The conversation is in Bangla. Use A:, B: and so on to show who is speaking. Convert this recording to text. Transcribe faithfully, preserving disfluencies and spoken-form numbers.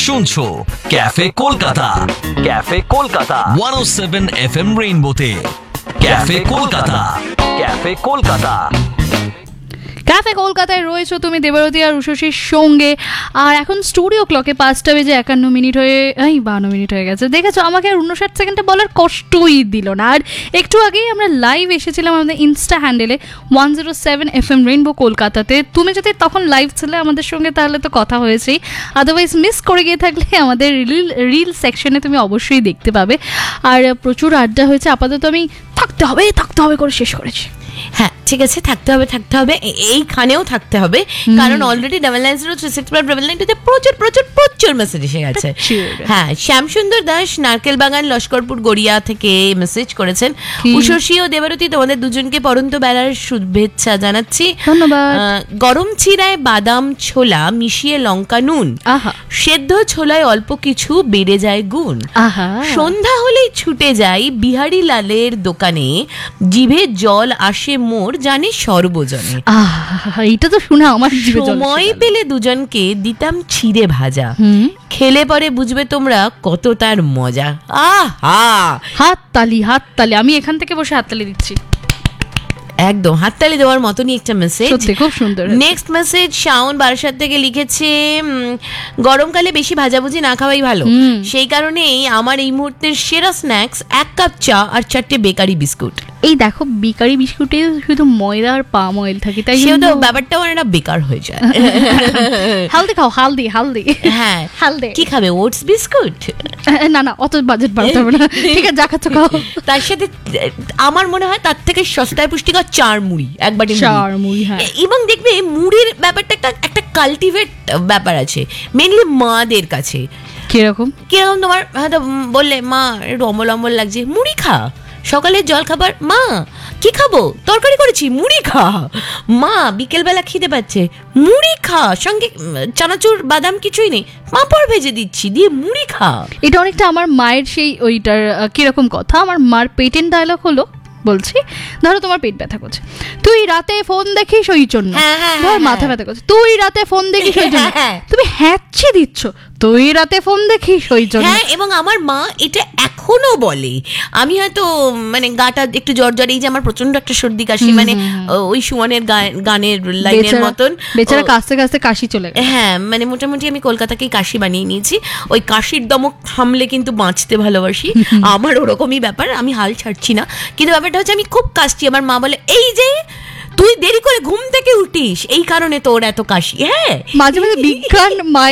A: শুনছো ক্যাফে কলকাতা, ক্যাফে কলকাতা একশো সাত FM রেইনবোতে। Cafe Kolkata, cafe Kolkata.
B: Cafe কলকাতায় রয়েছো তুমি দেবরতী আর উষসীর সঙ্গে। আর এখন স্টুডিও ক্লকে পাঁচটা বেজে একান্ন মিনিট হয়ে এই বান্ন মিনিট হয়ে গেছে। দেখেছো, আমাকে আর উনষাট সেকেন্ডে বলার কষ্টই দিল না। আর একটু আগেই আমরা লাইভ এসেছিলাম আমাদের ইনস্টা হ্যান্ডেলে one zero seven F M rainbow কলকাতাতে। তুমি যদি তখন লাইভ ছিলে আমাদের সঙ্গে তাহলে তো কথা হয়েছেই, আদারওয়াইজ মিস করে গিয়ে থাকলে আমাদের রিল রিল সেকশনে তুমি অবশ্যই দেখতে পাবে। আর প্রচুর আড্ডা হয়েছে। আপাতত আমি থাকতে হবে থাকতে হবে করে শেষ করেছি।
C: হ্যাঁ ঠিক আছে, থাকতে হবে থাকতে হবে এইখানেও থাকতে হবে, কারণ already double nine zero three six double nine টুতে প্রচুর প্রচুর প্রচুর মেসেজ এসে গেছে। হ্যাঁ, শ্যামসুন্দর দাস নারকেল বাগান লস্করপুর গড়িয়া থেকে মেসেজ করেছেন। উষসী ও দেবরতী, তোমাদের দুজনকে পরন্ত বেলার শুভেচ্ছা জানাচ্ছি,
B: ধন্যবাদ।
C: গরম চিরায় বাদাম ছোলা মিশিয়ে লঙ্কা নুন, সেদ্ধ ছোলায় অল্প কিছু বেড়ে যায় গুণ, সন্ধ্যা হলেই ছুটে যাই বিহারি লালের দোকানে, জিভে জল আসে মোর জানে সর্বজনে।
B: এইটা তো শুনে আমার
C: সময় পেলে দুজনকে দিতাম ছিঁড়ে ভাজা, খেলে পরে বুঝবে তোমরা কত তার মজা। আহা,
B: হাত তালি হাত তালি, আমি এখান থেকে বসে হাত তালি দিচ্ছি।
C: একদম হাততালি দেওয়ার মতনই একটা মেসেজ,
B: খুব সুন্দর।
C: নেক্সট মেসেজ শাওন বারাসাত থেকে লিখেছে, গরমকালে বেশি ভাজাভুজি না খাওয়াই ভালো, সেই কারণেই আমার এই মুহূর্তের সেরা স্ন্যাক্স এক কাপ চা আর চারটে বেকারি বিস্কুট।
B: এই দেখো, বেকারি বিস্কুটে শুধু ময়দা আর পাম অয়েল থাকে, তাই
C: সেটা ব্যাপারটাও অনেকটা বেকার হয়ে যায়।
B: হালদি খাও, হালদি হালদি।
C: হ্যাঁ
B: হালদি।
C: কি খাবে, ওটস বিস্কুট?
B: না না, অত বাজেট বাড়াতে হবে না, ঠিক আছে যা খাচ্ছ খাও।
C: তার সাথে আমার মনে হয় তার থেকে সস্তায় পুষ্টিকর চার মুড়ি, একবারে
B: চার মুড়ি। হ্যাঁ,
C: এবং দেখবে মুড়ির ব্যাপারটা একটা একটা কাল্টিভেট ব্যাপার আছে মেনলি মাদের কাছে।
B: কিরকম
C: কিরকম তোমার হয়তো বললে মা একটু অম্বল অম্বল লাগছে, মুড়ি খা। সকালের জল খাবার, মা কি খাবো, তরকারি করেছি, মুড়ি খা। মা বিকেলবেলা খিদে পাচ্ছে, মুড়ি খা, সঙ্গে চানাচুর বাদাম কিছুই নেই, পাঁপড় ভেজে দিচ্ছি, দিয়ে মুড়ি খা।
B: এটা অনেকটা আমার মায়ের সেই ওইটার কিরকম কথা, আমার মার পেটেন্ট ডায়লগ হলো, বলছি ধরো তোমার পেট ব্যথা করছে, তুই রাতে ফোন দেখিস ওই জন্য, ধর মাথা ব্যথা করছে, তুই রাতে ফোন দেখিস ওই জন্য, তুমি হ্যাঁচি দিচ্ছ, তুই রাতে ফোন দেখিস ওই জন্য।
C: হ্যাঁ, এবং আমার মা এটা এখনো বলে। আমি হয়তো মানে গাটা একটু জ্বর জ্বর, এই যে আমার প্রচন্ড একটা সর্দি কাশি, মানে ওই সুমনের গানের লাইনের মতন,
B: বেচারা কাশতে কাশতে কাশি চলে গেছে।
C: হ্যাঁ, মানে মোটামুটি আমি কলকাতাকেই কাশি বানিয়ে নিয়েছি। ওই কাশির দমক থামলে কিন্তু বাঁচতে ভালোবাসি, আমার ওরকমই ব্যাপার, আমি হাল ছাড়ছি না। কিন্তু ব্যাপারটা হচ্ছে আমি খুব কাশছি, আমার মা বলে এই যে তুই দেরি করে ঘুম থেকে উঠিস এই কারণে তোর এত কাশি। হ্যাঁ,
B: মাঝে মাঝে বিজ্ঞান